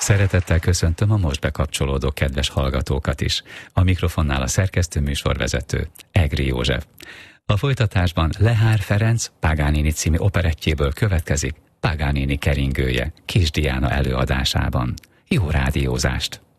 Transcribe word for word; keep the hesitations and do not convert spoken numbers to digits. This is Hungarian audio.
Szeretettel köszöntöm a most bekapcsolódó kedves hallgatókat is. A mikrofonnál a szerkesztő műsorvezető, Egri József. A folytatásban Lehár Ferenc Paganini című operettjéből következik Paganini keringője Kis Diana előadásában. Jó rádiózást!